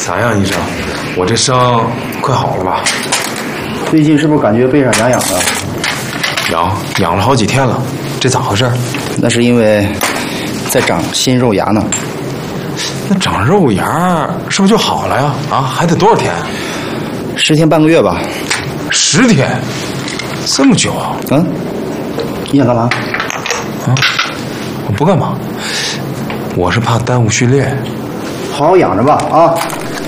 咋样，医生？我这伤快好了吧？ 最近是不是感觉背上痒痒的？ 痒了好几天了，这咋回事？ 那是因为在长新肉芽呢。 那长肉芽是不是就好了呀？啊，还得多少天 ？10天半个月吧。 10天？这么久啊？ 嗯，你想干嘛？ 啊，我不干嘛，我是怕耽误训练。 好好养着吧啊！